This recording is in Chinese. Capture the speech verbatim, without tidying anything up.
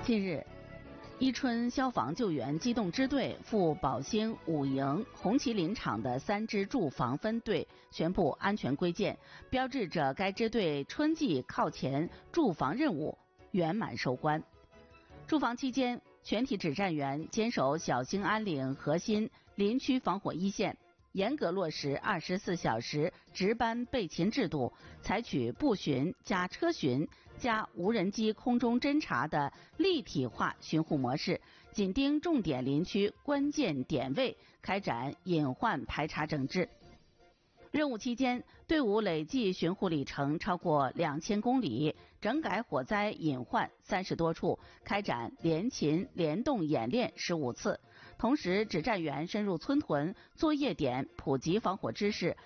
近日，伊春消防救援机动支队赴宝兴五营红旗林场的三支驻防分队宣布安全归建，标志着该支队春季靠前驻防任务圆满收官。驻防期间，全体指战员坚守小兴安岭核心林区防火一线，严格落实二十四小时值班备勤制度，采取步巡加车巡加无人机空中侦察的立体化巡护模式，紧盯重点林区关键点位，开展隐患排查整治。任务期间，队伍累计巡护里程超过两千公里，整改火灾隐患三十多处，开展联勤联动演练十五次。同时，指战员深入村屯、作业点，普及防火知识，